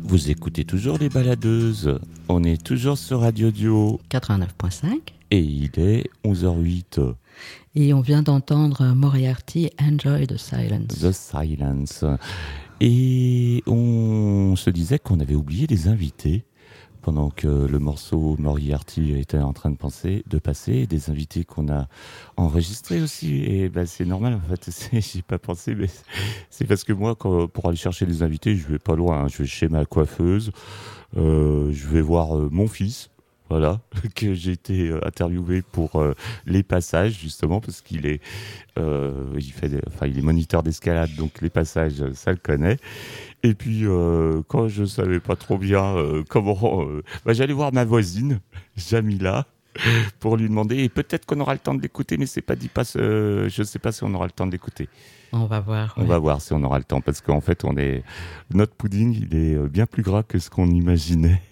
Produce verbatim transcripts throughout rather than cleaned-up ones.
Vous écoutez toujours les baladeuses. On est toujours sur Radio Dio quatre-vingt-neuf point cinq. Et il est onze heures huit. Et on vient d'entendre Moriarty, Enjoy the Silence. The Silence. Et on se disait qu'on avait oublié les invités pendant que le morceau Moriarty était en train de, penser, de passer, des invités qu'on a enregistrés aussi. Et ben, c'est normal, en fait, c'est, j'ai pas pensé, mais c'est parce que moi, quand, pour aller chercher les invités, je vais pas loin, hein. Je vais chez ma coiffeuse, euh, je vais voir euh, mon fils, voilà, que j'ai été interviewé pour euh, les passages, justement, parce qu'il est, euh, il fait, des, enfin, il est moniteur d'escalade, donc les passages, ça le connaît. Et puis, euh, quand je savais pas trop bien euh, comment... Euh, bah, j'allais voir ma voisine, Jamila, pour lui demander. Et peut-être qu'on aura le temps de l'écouter, mais c'est pas dit pas... Euh, je sais pas si on aura le temps de l'écouter. On va voir. On ouais. va voir si on aura le temps. Parce qu'en fait, on est, notre pudding, il est bien plus gras que ce qu'on imaginait.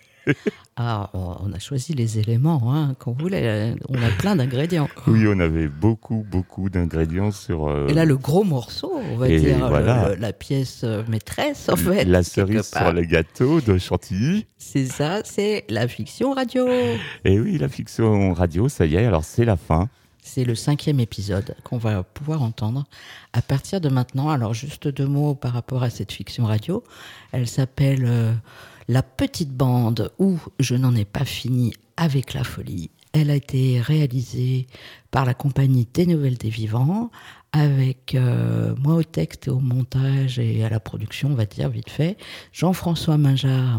Ah, on a choisi les éléments hein, qu'on voulait. On a plein d'ingrédients. Oui, on avait beaucoup, beaucoup d'ingrédients sur... Euh... Et là, le gros morceau, on va Et dire, voilà. le, le, la pièce maîtresse, en fait. La cerise sur le gâteau de Chantilly. C'est ça, c'est la fiction radio. Et oui, la fiction radio, ça y est, alors c'est la fin. C'est le cinquième épisode qu'on va pouvoir entendre à partir de maintenant. Alors, juste deux mots par rapport à cette fiction radio. Elle s'appelle... Euh, La petite bande où je n'en ai pas fini avec la folie. Elle a été réalisée par la compagnie des Nouvelles des Vivants, avec euh, moi au texte et au montage et à la production, on va dire vite fait, Jean-François Mingeard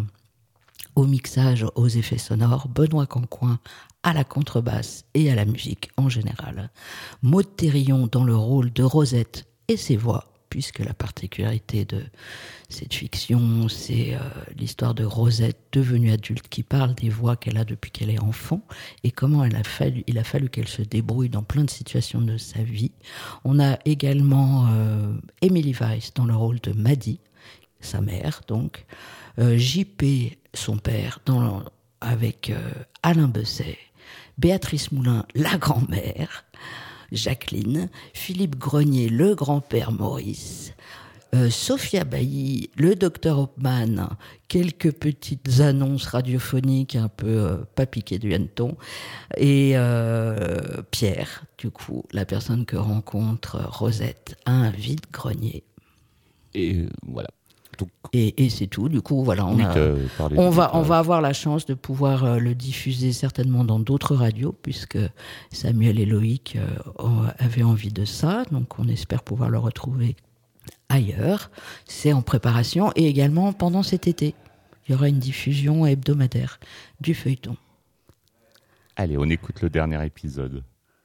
au mixage, aux effets sonores, Benoît Cancoin à la contrebasse et à la musique en général. Maud Thérillon dans le rôle de Rosette et ses voix, puisque la particularité de cette fiction, c'est euh, l'histoire de Rosette devenue adulte qui parle des voix qu'elle a depuis qu'elle est enfant et comment elle a fallu, il a fallu qu'elle se débrouille dans plein de situations de sa vie. On a également euh, Emily Weiss dans le rôle de Maddy, sa mère donc, euh, J P, son père, dans, avec euh, Alain Besset, Béatrice Moulin, la grand-mère, Jacqueline, Philippe Grenier, le grand-père Maurice, euh, Sophia Bailly, le docteur Hopman, quelques petites annonces radiophoniques un peu euh, pas piquées du hanneton, et euh, Pierre, du coup, la personne que rencontre Rosette à un vide-grenier. Et euh, voilà. Donc, et, et c'est tout. Du coup, voilà, on, oui, a, on, va, on va avoir la chance de pouvoir euh, le diffuser certainement dans d'autres radios, puisque Samuel et Loïc euh, avaient envie de ça. Donc, on espère pouvoir le retrouver ailleurs. C'est en préparation. Et également, pendant cet été, il y aura une diffusion hebdomadaire du feuilleton. Allez, on écoute le dernier épisode.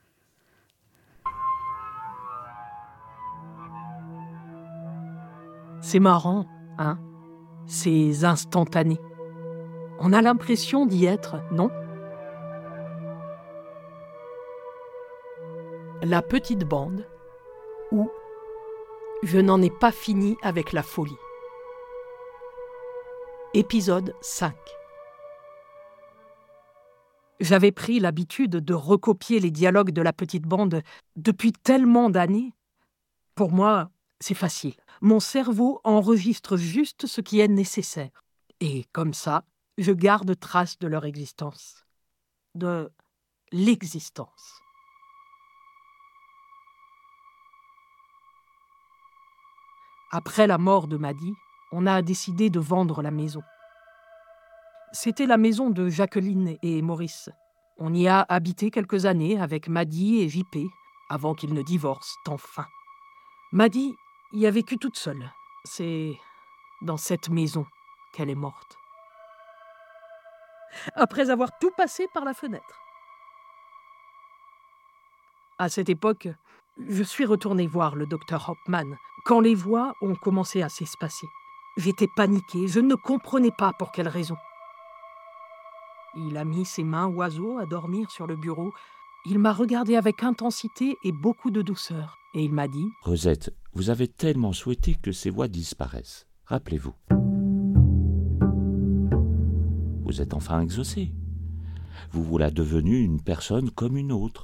C'est marrant. Hein, c'est instantané. On a l'impression d'y être, non ? La petite bande où je n'en ai pas fini avec la folie. Épisode cinq. J'avais pris l'habitude de recopier les dialogues de la petite bande depuis tellement d'années. Pour moi, c'est facile. Mon cerveau enregistre juste ce qui est nécessaire. Et comme ça, je garde trace de leur existence. De l'existence. Après la mort de Maddy, on a décidé de vendre la maison. C'était la maison de Jacqueline et Maurice. On y a habité quelques années avec Maddy et J P, avant qu'ils ne divorcent enfin. Maddy y a vécu toute seule. C'est dans cette maison qu'elle est morte. Après avoir tout passé par la fenêtre. À cette époque, je suis retournée voir le docteur Hopman quand les voix ont commencé à s'espacer. J'étais paniquée, je ne comprenais pas pour quelle raison. Il a mis ses mains oiseaux à dormir sur le bureau. Il m'a regardée avec intensité et beaucoup de douceur. Et il m'a dit « Rosette, vous avez tellement souhaité que ces voix disparaissent. Rappelez-vous. Vous êtes enfin exaucée. Vous voilà devenue une personne comme une autre.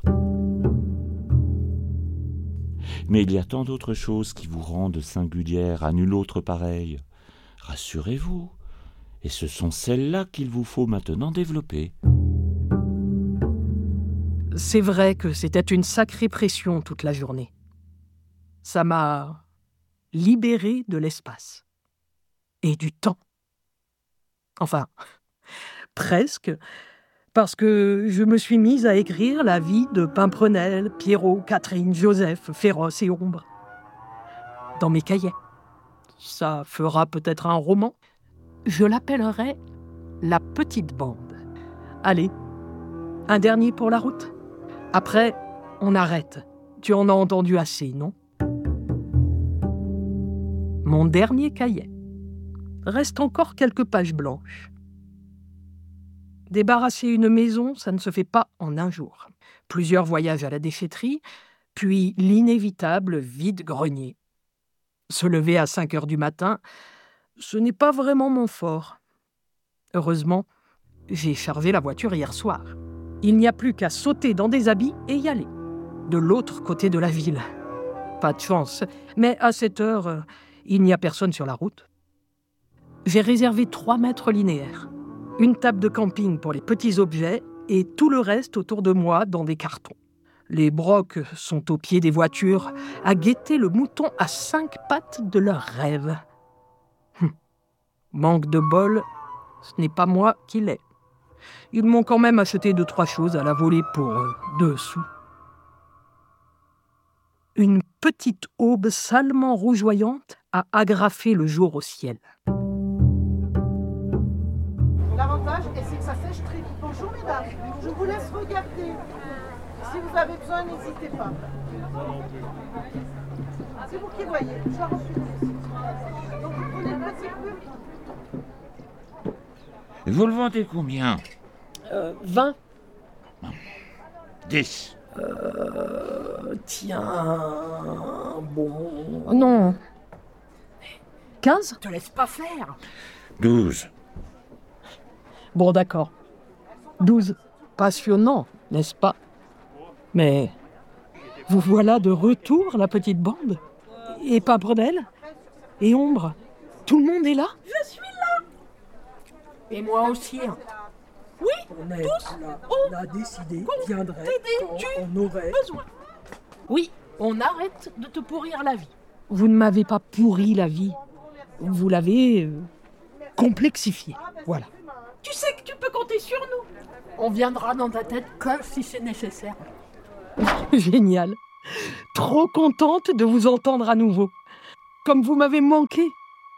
Mais il y a tant d'autres choses qui vous rendent singulière à nulle autre pareille. Rassurez-vous, Et ce sont celles-là qu'il vous faut maintenant développer. C'est vrai que c'était une sacrée pression toute la journée. Ça m'a libéré de l'espace. Et du temps. Enfin, presque, parce que je me suis mise à écrire la vie de Pimprenel, Pierrot, Catherine, Joseph, Féroce et Ombre. Dans mes cahiers. Ça fera peut-être un roman. Je l'appellerai La Petite Bande. Allez, un dernier pour la route. Après, on arrête. Tu en as entendu assez, non ? Mon dernier cahier. Reste encore quelques pages blanches. Débarrasser une maison, ça ne se fait pas en un jour. Plusieurs voyages à la déchetterie, puis l'inévitable vide-grenier. Se lever à cinq heures du matin, ce n'est pas vraiment mon fort. Heureusement, j'ai chargé la voiture hier soir. Il n'y a plus qu'à sauter dans des habits et y aller. De l'autre côté de la ville. Pas de chance, mais à cette heure, il n'y a personne sur la route. J'ai réservé trois mètres linéaires. Une table de camping pour les petits objets et tout le reste autour de moi dans des cartons. Les brocs sont au pied des voitures à guetter le mouton à cinq pattes de leur rêve. Hum. Manque de bol, ce n'est pas moi qui l'ai. Ils m'ont quand même acheté deux, trois choses à la volée pour euh, deux sous. Une petite aube salement rougeoyante a agrafé le jour au ciel. L'avantage, c'est que ça sèche très vite. Bonjour mesdames, je vous laisse regarder. Si vous avez besoin, n'hésitez pas. C'est vous qui voyez, je la reçu ici. Donc vous prenez le petit peu. Vous le vendez combien ? Euh, vingt. dix. Euh, tiens, bon... Non. quinze ? Te laisse pas faire. douze. Bon, d'accord. douze. Passionnant, n'est-ce pas ? Mais vous voilà de retour, la petite bande. Et Pimprenel ? Et Ombre ? Tout le monde est là ? Je suis là. Et moi aussi. Oui, on est tous, là. on, on a décidé, on viendrait quand tu on aurait besoin. Oui, on arrête de te pourrir la vie. Vous ne m'avez pas pourri la vie. Vous l'avez euh, complexifiée. Voilà. Tu sais que tu peux compter sur nous. On viendra dans ta tête que si c'est nécessaire. Génial. Trop contente de vous entendre à nouveau. Comme vous m'avez manqué.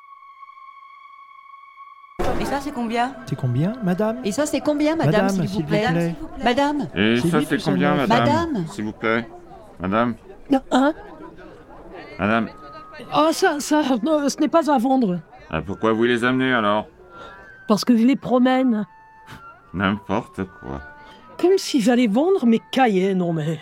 Et ça, c'est combien ? C'est combien, madame ? Et ça, c'est combien, madame, Madame, s'il vous s'il plaît vous plaît. Madame Et C'est ça, lui, c'est tout ça, combien, neuf. madame Madame S'il vous plaît. Madame Non, hein ? Madame Ah, ça, ça, non, ce n'est pas à vendre. ah, pourquoi vous les amenez alors Parce que je les promène. N'importe quoi. Comme si j'allais vendre mes cahiers, non mais...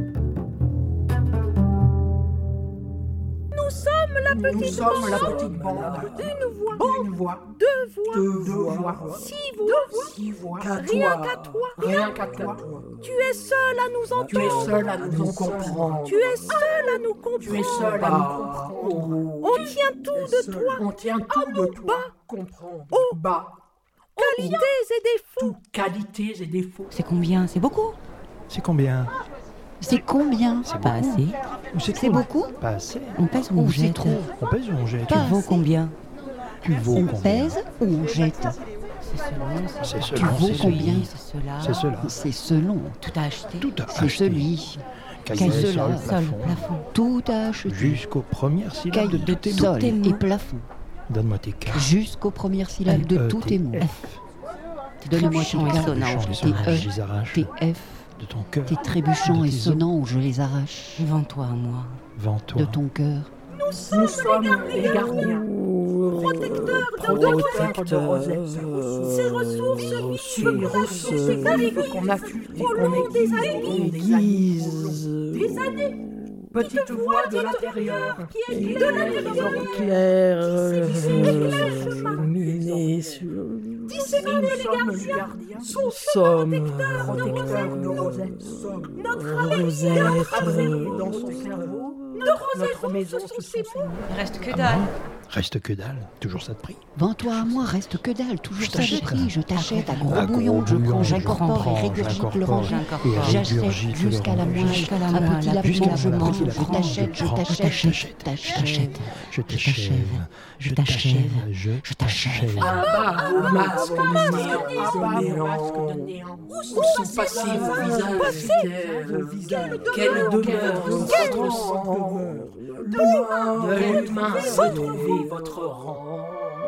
Nous sommes la petite Nous sommes bande. la petite bande. Une voix, Une voix, deux voix, deux voix, six voix. six voix, Rien qu'à toi. rien qu'à toi. Tu es seul à nous entendre. Tu es seul à nous comprendre. Tu es seul à nous comprendre. Tu es seul à nous comprendre. On tient tout de toi. On tient tout de toi. Comprendre. Bas. Qualités et défauts. Toutes qualités et défauts. C'est combien ? C'est beaucoup ? C'est combien ? C'est combien ? Pas assez. Ou c'est C'est trop beaucoup ? Pas assez. On pèse ou on Ou c'est jette ? trop. On pèse ou on jette ? Tu vaux combien ? Tu vaux On combien ? pèse ou on jette ? C'est selon. C'est Tu selon, vaux c'est combien ? celui. C'est cela. C'est cela. C'est selon. Tout a acheté. Tout a C'est acheté. celui. Cahier Cahier sur cela. le Sol, plafond. plafond. Tout a acheté. Jusqu'aux premières syllabes Cahier de tous tes mots. sol et plafond. Donne-moi tes cartes. Jusqu'aux premières syllabes de tous tes mots. Donne-moi tes Trébuchant cartes. et sonnant, Tes je E, les arrache tes F, de ton cœur. tes trébuchants de et tes os. sonnants où je les arrache. Vends-toi à moi, Vends-toi. de ton cœur. Nous sommes les gardiens. Protecteurs de Protecteurs de Rosette. Ces ressources Ces ressources qu'on affûte et qu'on aiguise. Guise... des années. Petite voix de l'intérieur. Qui est de l'intérieur. Claire... Éclaire Miné sur... Dissémine Nous les sommes gardiens. les gardiens. Nous sommes... Protecteurs de Rosette. Notre abeille, Rosette... notre abeille. Dans son cerveau. Nos rosettes Notre maison ce sont sous ses son mots. Il reste que dalle. Reste que dalle, toujours ça de prix. Vends-toi à moi, reste que dalle, toujours Je ça de t'achète. prix. Je t'achète à gros À gros bouillon, je bouillon, prends, je j'incorpore prends, et régurgite le j'incorpore rangin. et J'achète régurgite le jusqu'à la rangin. moelle, Jusqu'à à petit lapin, je mange, je prends, t'achète, je prends, t'achète, je t'achète, t'achète, je t'achève, je t'achève, je je t'achève. Abat vos masques de néant, de néant, de néant. Où sont passés vos visages, vos visages? Quelle demeure votre sang? De l'humain retrouver votre rang.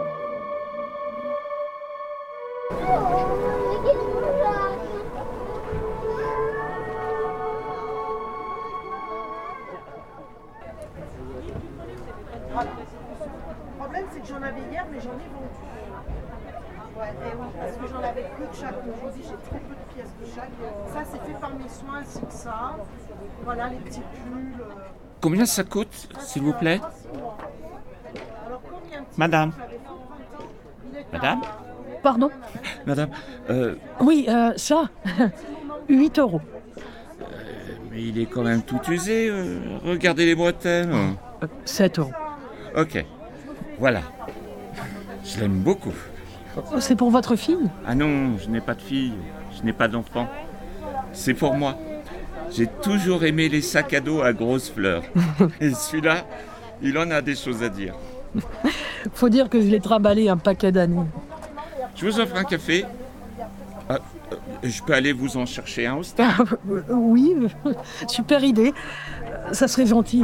Le problème, c'est que j'en avais hier, mais j'en ai vendu. Ouais, et oui, parce que j'en avais peu de chaque. Aujourd'hui, j'ai très peu de pièces de chaque. Ça, c'est fait par mes soins, ainsi que ça. Voilà, les petits pulls. euh. Combien ça coûte, Ça, s'il c'est, vous euh, plaît? trois, six mois. Alors, comme il y a un petit Madame. peu, je l'avais fait au printemps, il est à- Madame Pardon? Madame, euh, Oui, euh, ça, huit euros. mais il est quand même tout usé. euh, regardez les bretelles. Euh, sept euros. Ok, voilà. Je l'aime beaucoup. C'est pour votre fille? Ah non, je n'ai pas de fille, je n'ai pas d'enfant. C'est pour moi. J'ai toujours aimé les sacs à dos à grosses fleurs. Et celui-là, il en a des choses à dire. Faut dire que je l'ai trimballé un paquet d'années. Je vous offre un café. Ah, euh, je peux aller vous en chercher un au stade. Ah, euh, oui, euh, super idée. Euh, Ça serait gentil.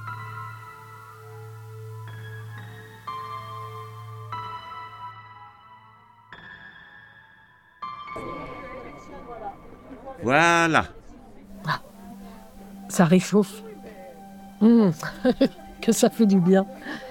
Voilà. Ça réchauffe. Mmh. Que ça fait du bien.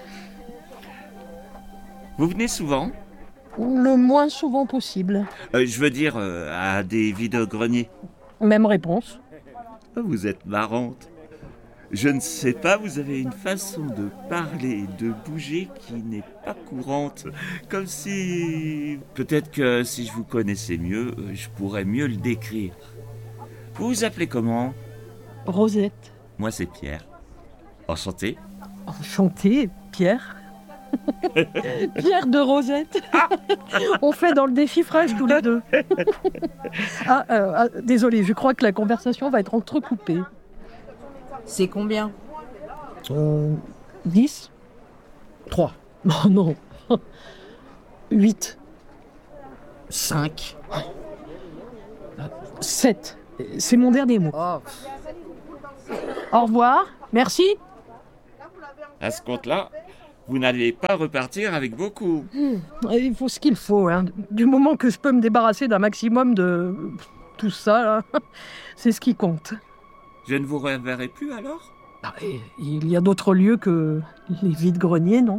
Vous venez souvent? Le moins souvent possible. Euh, Je veux dire, euh, à des vides-greniers. Même réponse. Vous êtes marrante. Je ne sais pas, vous avez une façon de parler, de bouger qui n'est pas courante. Comme si... Peut-être que si je vous connaissais mieux, euh, je pourrais mieux le décrire. Vous vous appelez comment? Rosette. Moi, c'est Pierre. Enchanté. Enchanté, Pierre. Pierre de Rosette. On fait dans le déchiffrage tous les deux. ah, euh, ah, désolé, je crois que la conversation va être entrecoupée. C'est combien? Euh, dix? Trois. Oh non. Huit. Cinq. Sept. C'est mon dernier mot. Au revoir. Merci. À ce compte-là, vous n'allez pas repartir avec beaucoup. Il faut ce qu'il faut. Hein. Du moment que je peux me débarrasser d'un maximum de tout ça, là, c'est ce qui compte. Je ne vous reverrai plus alors? Ah, et il y a d'autres lieux que les vides-greniers, non?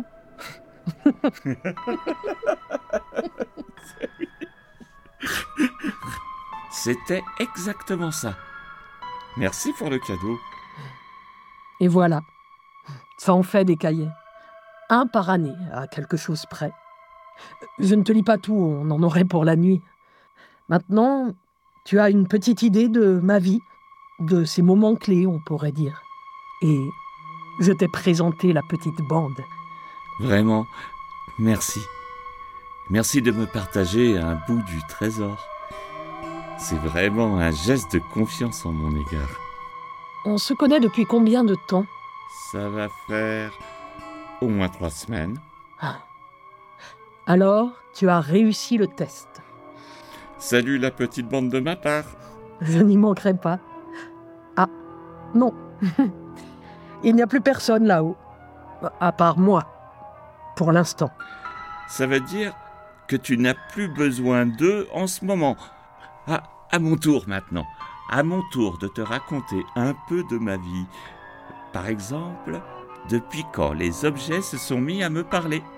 C'était exactement ça. Merci pour le cadeau. Et voilà. Ça en fait des cahiers. Un par année, à quelque chose près. Je ne te lis pas tout, on en aurait pour la nuit. Maintenant, tu as une petite idée de ma vie, de ces moments clés, on pourrait dire. Et je t'ai présenté la petite bande. Vraiment, merci. Merci de me partager un bout du trésor. C'est vraiment un geste de confiance en mon égard. On se connaît depuis combien de temps? Ça va faire au moins trois semaines. Ah. Alors, tu as réussi le test. Salut la petite bande de ma part. Je n'y manquerai pas. Ah, non. Il n'y a plus personne là-haut. À part moi. Pour l'instant. Ça veut dire que tu n'as plus besoin d'eux en ce moment. Ah, à mon tour maintenant. À mon tour de te raconter un peu de ma vie. Par exemple, depuis quand les objets se sont mis à me parler.